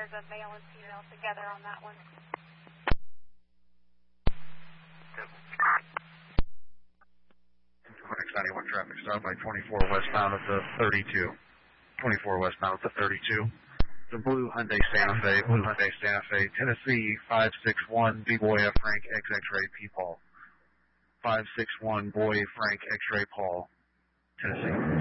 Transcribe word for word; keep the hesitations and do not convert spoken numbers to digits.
there's a male and female together on that one. Clinics ninety-one traffic stop by twenty-four westbound at the thirty-two. twenty-four westbound at the thirty-two. The blue Hyundai Santa Fe, blue Hyundai Santa Fe, Tennessee five six one, B-Boy Frank X X-Ray P. Paul. five six one, Boy Frank X-Ray Paul, Tennessee.